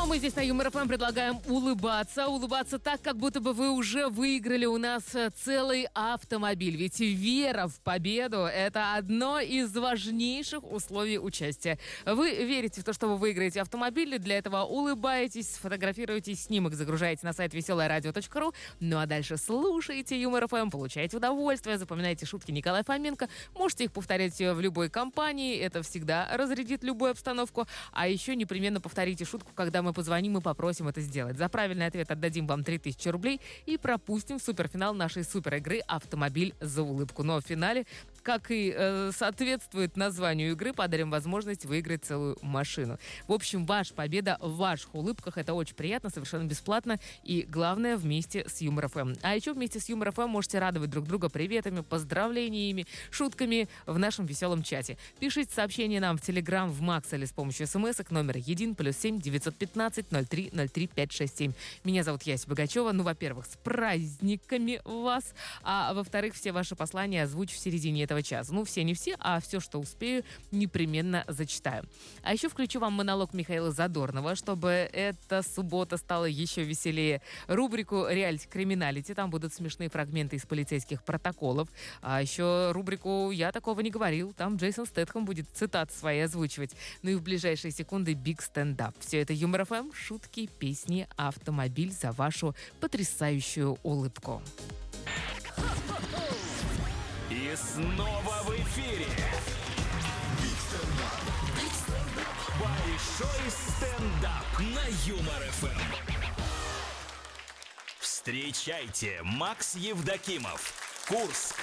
Ну, а мы здесь на Юмор ФМ предлагаем улыбаться. Улыбаться так, как будто бы вы уже выиграли у нас целый автомобиль. Ведь вера в победу – это одно из важнейших условий участия. Вы верите в то, что вы выиграете автомобиль, для этого улыбаетесь, фотографируете снимок, загружаете на сайт веселорадио.ру. Ну а дальше слушаете Юмор ФМ, получаете удовольствие, запоминаете шутки Николая Фоменко. Можете их повторять в любой компании, это всегда разрядит любую обстановку. А еще непременно повторите шутку, когда мы позвоним и попросим это сделать. За правильный ответ отдадим вам 3000 рублей и пропустим в суперфинал нашей суперигры «Автомобиль за улыбку». Но в финале, как и соответствует названию игры, подарим возможность выиграть целую машину. В общем, ваша победа в ваших улыбках. Это очень приятно, совершенно бесплатно и, главное, вместе с Юмор ФМ. А еще вместе с Юмор ФМ можете радовать друг друга приветами, поздравлениями, шутками в нашем веселом чате. Пишите сообщение нам в Телеграм, в Макс или с помощью смс-ок номер 1 +7 915 03 03 567. Меня зовут Яся Богачева. Ну, во-первых, с праздниками вас, а во-вторых, все ваши послания озвучу в середине этого часа. Ну, все не все, а все, что успею, непременно зачитаю. А еще включу вам монолог Михаила Задорнова, чтобы эта суббота стала еще веселее. Рубрику «Реалити Криминалити». Там будут смешные фрагменты из полицейских протоколов. А еще рубрику «Я такого не говорил». Там Джейсон Стэтхэм будет цитаты свои озвучивать. Ну и в ближайшие секунды биг стендап. Все это Юмор ФМ, шутки, песни, автомобиль за вашу потрясающую улыбку. И снова в эфире большой стендап на Юмор ФМ. Встречайте, Макс Евдокимов, Курск.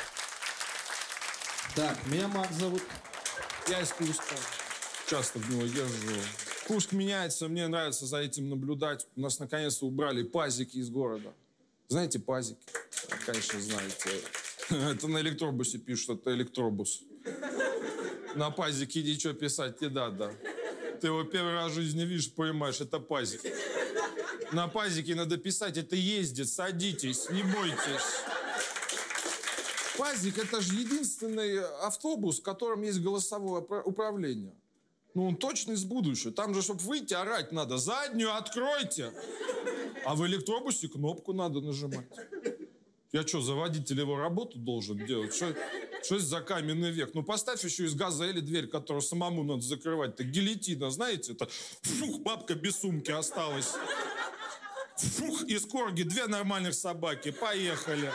Так, меня Макс зовут. Я из Курска. Часто в него езжу. Курск меняется, мне нравится за этим наблюдать. У нас наконец-то убрали пазики из города. Знаете пазики? Конечно, знаете. Это на электробусе пишут, это электробус. На пазике иди, что писать не надо. Ты его первый раз в жизни видишь, понимаешь, это пазик. На пазике надо писать, это ездит, садитесь, не бойтесь. Пазик — это же единственный автобус, в котором есть голосовое управление. Ну, он точно из будущего. Там же, чтобы выйти, орать надо. Заднюю откройте. А в электробусе кнопку надо нажимать. Я что, за водителя его работу должен делать? Что это за каменный век? Ну, поставь еще из газели дверь, которую самому надо закрывать. Это гильотина, знаете? Это фух, бабка без сумки осталась. Фух, из корги 2 нормальных собаки. Поехали.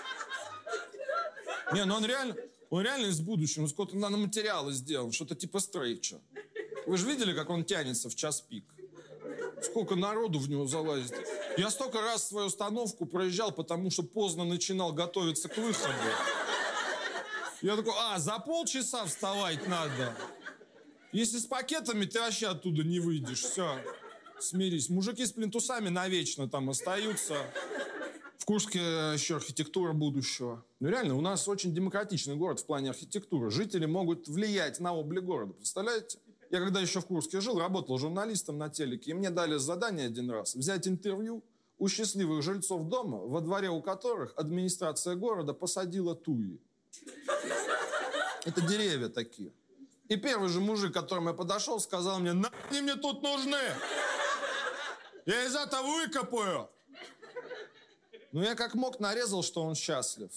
Не, ну он реально из будущего. Он сколько-то наноматериала сделан. Что-то типа стрейча. Вы же видели, как он тянется в час пик? Сколько народу в него залазит. Я столько раз свою остановку проезжал, потому что поздно начинал готовиться к выходу. Я такой, за полчаса вставать надо. Если с пакетами, ты вообще оттуда не выйдешь. Все, смирись. Мужики с плинтусами навечно там остаются. В Курске еще архитектура будущего. Ну реально, у нас очень демократичный город в плане архитектуры. Жители могут влиять на облик города. Представляете? Я когда еще в Курске жил, работал журналистом на телеке, и мне дали задание один раз взять интервью у счастливых жильцов дома, во дворе у которых администрация города посадила туи. Это деревья такие. И первый же мужик, к которому я подошел, сказал мне: «Нахуй мне тут нужны! Я из этого выкопаю!» Ну, я как мог нарезал, что он счастлив.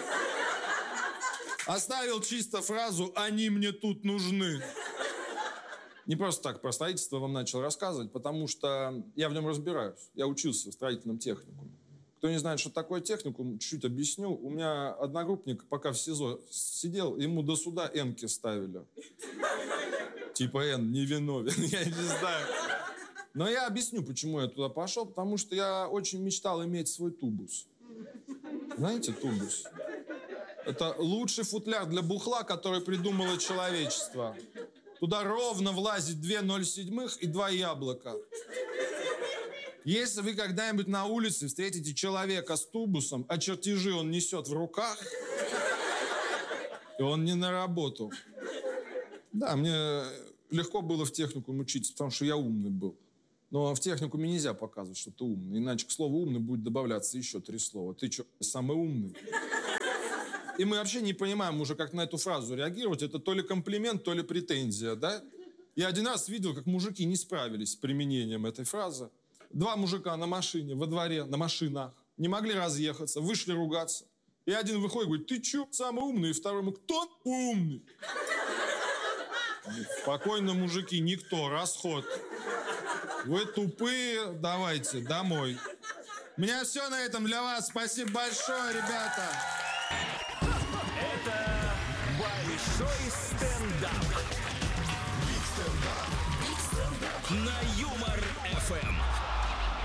Оставил чисто фразу «они мне тут нужны». Не просто так про строительство вам начал рассказывать, потому что я в нем разбираюсь. Я учился в строительном техникуме. Кто не знает, что такое техникум, чуть-чуть объясню. У меня одногруппник, пока в СИЗО сидел, ему до суда энки ставили. Типа Н, невиновен, я не знаю. Но я объясню, почему я туда пошел. Потому что я очень мечтал иметь свой тубус. Знаете тубус? Это лучший футляр для бухла, который придумало человечество. Туда ровно влазит 2 0,7 и 2 яблока. Если вы когда-нибудь на улице встретите человека с тубусом, а чертежи он несет в руках, то он не на работу. Да, мне легко было в техникум учиться, потому что я умный был. Но в техникуме нельзя показывать, что ты умный. Иначе к слову «умный» будет добавляться еще 3 слова. Ты что, самый умный? И мы вообще не понимаем уже, как на эту фразу реагировать. Это то ли комплимент, то ли претензия, да? Я один раз видел, как мужики не справились с применением этой фразы. 2 мужика на машине, во дворе, на машинах. Не могли разъехаться, вышли ругаться. И один выходит и говорит: ты чё, самый умный? И второй ему: кто умный? Спокойно, мужики, никто, расход. Вы тупые, давайте, домой. У меня все на этом для вас. Спасибо большое, ребята. Это большой стендап. Биг стендап. На